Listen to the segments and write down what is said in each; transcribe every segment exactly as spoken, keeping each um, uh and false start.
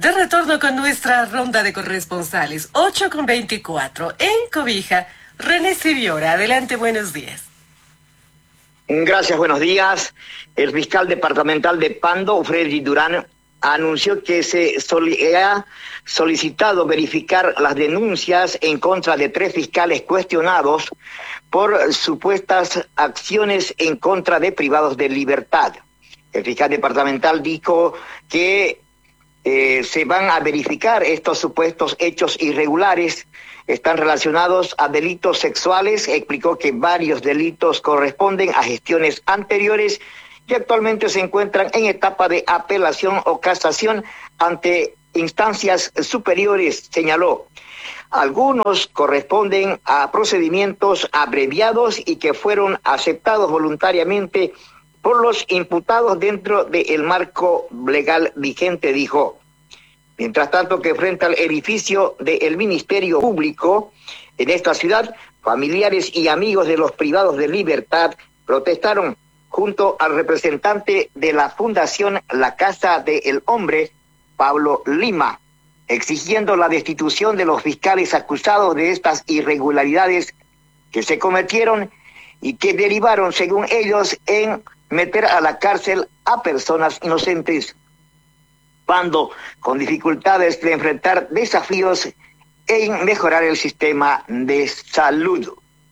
De retorno con nuestra ronda de corresponsales, ocho con veinticuatro, en Cobija, René Siviora. Adelante, buenos días. Gracias, buenos días. El fiscal departamental de Pando, Freddy Durán, anunció que se soli- ha solicitado verificar las denuncias en contra de tres fiscales cuestionados por supuestas acciones en contra de privados de libertad. El fiscal departamental dijo que eh, se van a verificar estos supuestos hechos irregulares, están relacionados a delitos sexuales. Explicó que varios delitos corresponden a gestiones anteriores que actualmente se encuentran en etapa de apelación o casación ante instancias superiores, señaló. Algunos corresponden a procedimientos abreviados y que fueron aceptados voluntariamente por los imputados dentro del marco legal vigente, dijo. Mientras tanto, que frente al edificio del Ministerio Público en esta ciudad, familiares y amigos de los privados de libertad protestaron junto al representante de la Fundación La Casa del Hombre, Pablo Lima, exigiendo la destitución de los fiscales acusados de estas irregularidades que se cometieron y que derivaron, según ellos, en meter a la cárcel a personas inocentes. Pando con dificultades de enfrentar desafíos en mejorar el sistema de salud.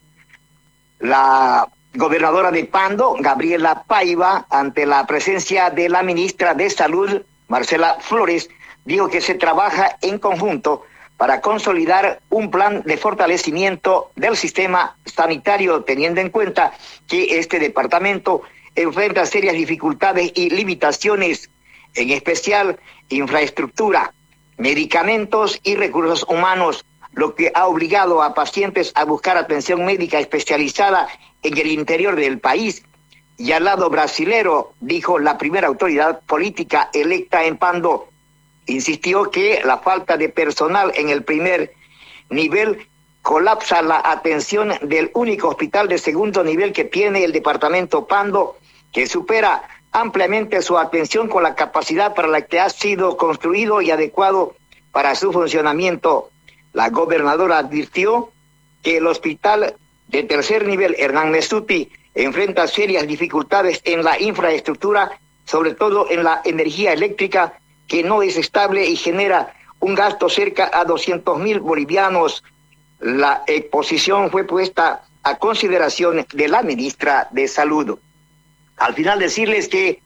La gobernadora de Pando, Gabriela Paiva, ante la presencia de la ministra de Salud, Marcela Flores, dijo que se trabaja en conjunto para consolidar un plan de fortalecimiento del sistema sanitario, teniendo en cuenta que este departamento enfrenta serias dificultades y limitaciones, en especial infraestructura, medicamentos y recursos humanos, lo que ha obligado a pacientes a buscar atención médica especializada en el interior del país. Y al lado brasilero, dijo la primera autoridad política electa en Pando, insistió que la falta de personal en el primer nivel colapsa la atención del único hospital de segundo nivel que tiene el departamento Pando, que supera ampliamente su atención con la capacidad para la que ha sido construido y adecuado para su funcionamiento. La gobernadora advirtió que el hospital de tercer nivel Hernán Mesuti enfrenta serias dificultades en la infraestructura, sobre todo en la energía eléctrica, que no es estable y genera un gasto cerca a doscientos mil bolivianos. La exposición fue puesta a consideración de la ministra de Salud. Al final decirles que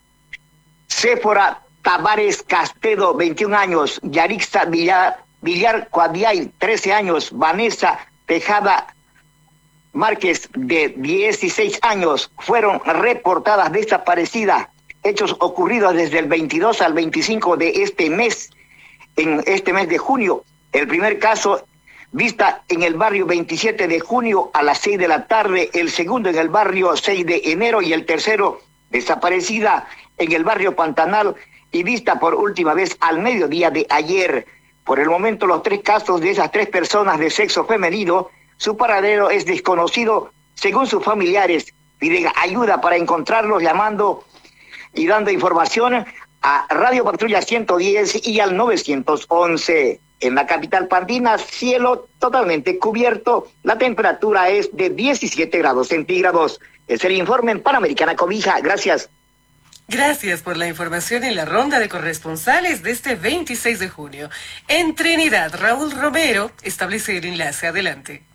Séfora Tavares Castedo, veintiún años, Yarixa Villar, Villar Cuadiay, trece años, Vanessa Tejada Márquez, de dieciséis años, fueron reportadas desaparecidas, hechos ocurridos desde el veintidós al veinticinco de este mes, en este mes de junio. El primer caso vista en el barrio veintisiete de junio a las seis de la tarde, el segundo en el barrio seis de enero y el tercero desaparecida en el barrio Pantanal y vista por última vez al mediodía de ayer. Por el momento, los tres casos de esas tres personas de sexo femenino, su paradero es desconocido. Según sus familiares, piden ayuda para encontrarlos llamando y dando información a Radio Patrulla ciento diez y al nueve once. En la capital pandina, cielo totalmente cubierto. La temperatura es de diecisiete grados centígrados. Es el informe en Panamericana Cobija. Gracias. Gracias por la información en la ronda de corresponsales de este veintiséis de junio. En Trinidad, Raúl Romero establece el enlace. Adelante.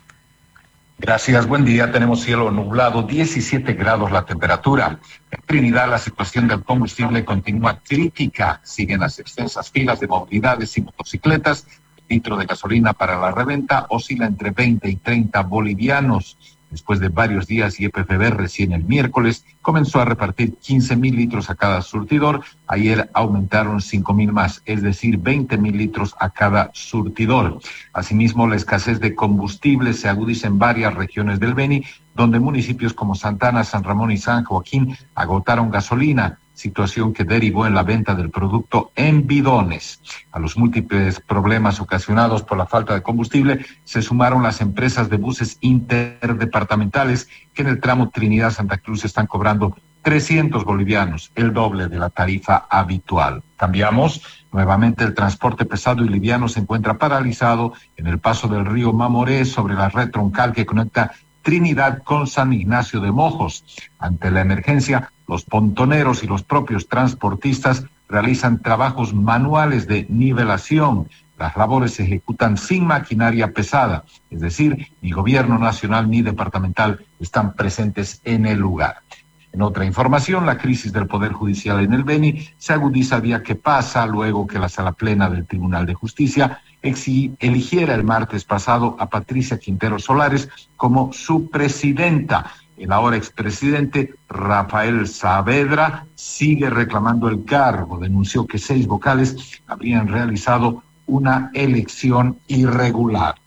Gracias, buen día. Tenemos cielo nublado, diecisiete grados la temperatura. En Trinidad la situación del combustible continúa crítica. Siguen las extensas filas de movilidades y motocicletas. El litro de gasolina para la reventa oscila entre veinte y treinta bolivianos. Después de varios días, Y P F B recién el miércoles comenzó a repartir quince mil litros a cada surtidor. Ayer aumentaron cinco mil más, es decir, veinte mil litros a cada surtidor. Asimismo, la escasez de combustible se agudiza en varias regiones del Beni, donde municipios como Santana, San Ramón y San Joaquín agotaron gasolina, situación que derivó en la venta del producto en bidones. A los múltiples problemas ocasionados por la falta de combustible se sumaron las empresas de buses interdepartamentales que en el tramo Trinidad-Santa Cruz están cobrando trescientos bolivianos, el doble de la tarifa habitual. Cambiamos. Nuevamente el transporte pesado y liviano se encuentra paralizado en el paso del río Mamoré sobre la red troncal que conecta Trinidad con San Ignacio de Mojos. Ante la emergencia, los pontoneros y los propios transportistas realizan trabajos manuales de nivelación. Las labores se ejecutan sin maquinaria pesada, es decir, ni gobierno nacional ni departamental están presentes en el lugar. En otra información, la crisis del Poder Judicial en el Beni se agudiza día que pasa luego que la Sala Plena del Tribunal de Justicia eligiera el martes pasado a Patricia Quintero Solares como su presidenta. El ahora expresidente Rafael Saavedra sigue reclamando el cargo. Denunció que seis vocales habrían realizado una elección irregular.